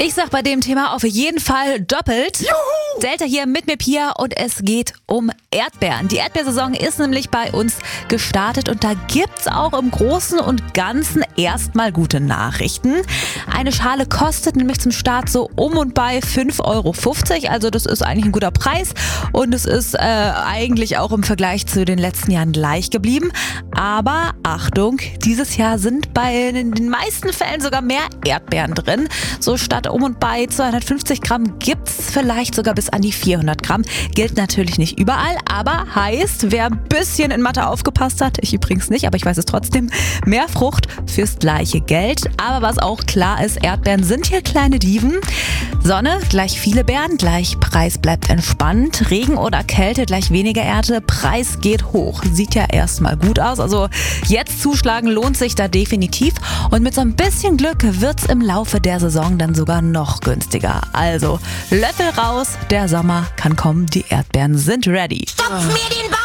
Ich sag bei dem Thema auf jeden Fall doppelt. Juhu! Delta hier mit mir, Pia, und es geht um Erdbeeren. Die Erdbeersaison ist nämlich bei uns gestartet und da gibt's auch im Großen und Ganzen erstmal gute Nachrichten. Eine Schale kostet nämlich zum Start so um und bei 5,50 €. Also das ist eigentlich ein guter Preis und es ist eigentlich auch im Vergleich zu den letzten Jahren gleich geblieben. Aber Achtung, dieses Jahr sind bei den meisten Fällen sogar mehr Erdbeeren drin. So statt um und bei 250 Gramm gibt's vielleicht sogar bis an die 400 Gramm. Gilt natürlich nicht überall, aber heißt, wer ein bisschen in Mathe aufgepasst hat, ich übrigens nicht, aber ich weiß es trotzdem, mehr Frucht fürs gleiche Geld. Aber was auch klar ist, Erdbeeren sind hier kleine Dieven. Sonne, gleich viele Beeren, gleich Preis bleibt entspannt. Regen oder Kälte, gleich weniger Ernte, Preis geht hoch. Sieht ja erstmal gut aus, also jetzt zuschlagen lohnt sich da definitiv. Und mit so ein bisschen Glück wird's im Laufe der Saison dann sogar noch günstiger. Also Löffel raus, der Sommer kann kommen, die Erdbeeren sind ready. Stopf mir den Bauch!